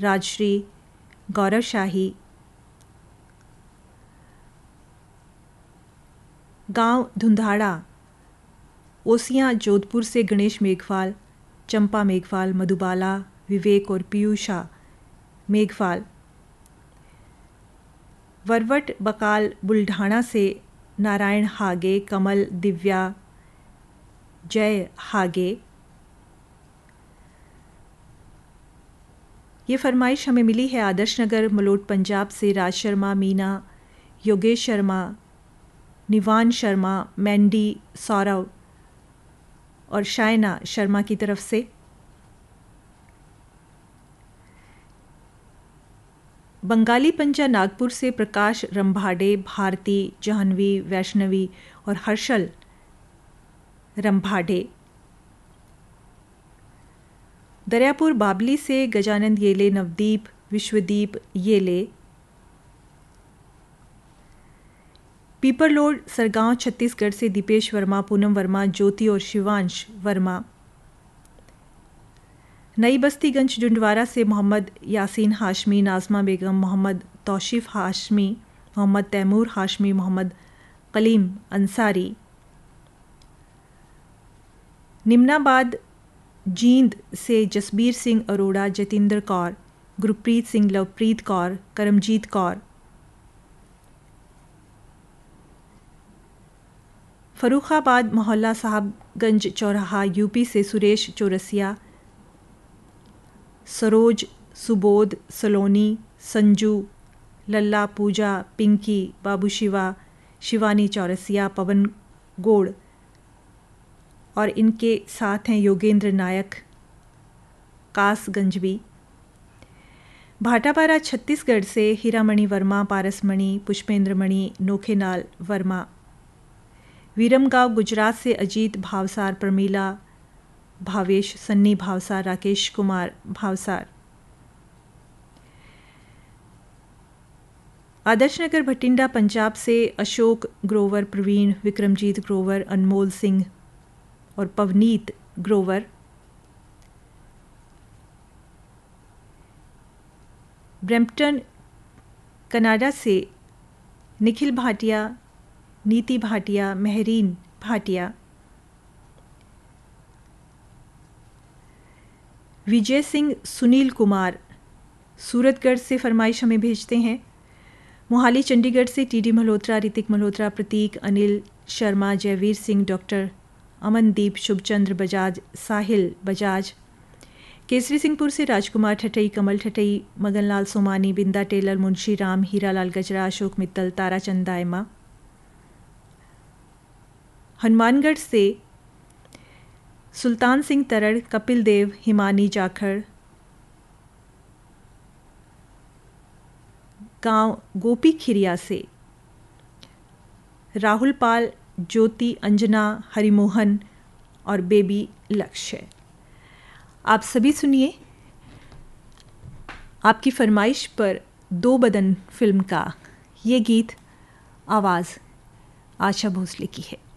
राजश्री, गौरव शाही। गांव धुंधाड़ा, ओसियां जोधपुर से गणेश मेघवाल, चंपा मेघवाल, मधुबाला, विवेक और पीयूषा मेघवाल। वरवट बकाल बुल्ढाणा से नारायण हागे, कमल, दिव्या, जय हागे। ये फरमाइश हमें मिली है आदर्श नगर मलोट पंजाब से राज शर्मा, मीना, योगेश शर्मा, निवान शर्मा, मैंडी, सौरव और शायना शर्मा की तरफ से। बंगाली पंजा नागपुर से प्रकाश रंभाडे, भारती, जाह्नवी, वैष्णवी और हर्षल रंभाडे। दरियापुर बाबली से गजानंद येले, नवदीप, विश्वदीप येले। पीपरलोड सरगांव छत्तीसगढ़ से दीपेश वर्मा, पूनम वर्मा, ज्योति और शिवांश वर्मा। नई बस्तीगंज जुंडवारा से मोहम्मद यासीन हाशमी, नाजमा बेगम, मोहम्मद तौशीफ हाशमी, मोहम्मद तैमूर हाशमी, मोहम्मद कलीम अंसारी। निम्नाबाद जींद से जसबीर सिंह अरोड़ा, जतिंदर कौर, गुरप्रीत सिंह, लवप्रीत कौर, करमजीत कौर। फरुखाबाद मोहल्ला साहबगंज चौराहा यूपी से सुरेश चौरसिया, सरोज, सुबोध, सलोनी, संजू, लल्ला, पूजा, पिंकी, बाबू शिवा, शिवानी चौरसिया, पवन गोड़ और इनके साथ हैं योगेंद्र नायक, कासगंजवी। भाटापारा छत्तीसगढ़ से हीरामणि वर्मा, पारसमणि, पुष्पेंद्रमणि, नोखेनाल वर्मा। वीरमगांव गुजरात से अजीत भावसार, प्रमीला भावेश, सन्नी भावसार, राकेश कुमार भावसार। आदर्श नगर भटिंडा पंजाब से अशोक ग्रोवर, प्रवीण, विक्रमजीत ग्रोवर, अनमोल सिंह और पवनीत ग्रोवर। ब्रैम्पटन कनाडा से निखिल भाटिया, नीति भाटिया, मेहरीन भाटिया। विजय सिंह, सुनील कुमार सूरतगढ़ से फरमाइश हमें भेजते हैं। मोहाली चंडीगढ़ से टीडी मल्होत्रा, ऋतिक मल्होत्रा, प्रतीक, अनिल शर्मा, जयवीर सिंह, डॉक्टर अमनदीप, शुभचंद्र बजाज, साहिल बजाज। केसरी सिंहपुर से राजकुमार ठटई, कमल ठटई, मगनलाल सोमानी, बिंदा टेलर, मुंशी राम, हीरालाल गजरा, अशोक मित्तल, ताराचंद दायमा। हनुमानगढ़ से सुल्तान सिंह तरड़, कपिल देव, हिमानी जाखड़। गांव गोपी खिरिया से राहुल पाल, ज्योति, अंजना, हरिमोहन और बेबी लक्ष्य। आप सभी सुनिए आपकी फरमाइश पर दो बदन फिल्म का ये गीत। आवाज़ आशा भोसले की है।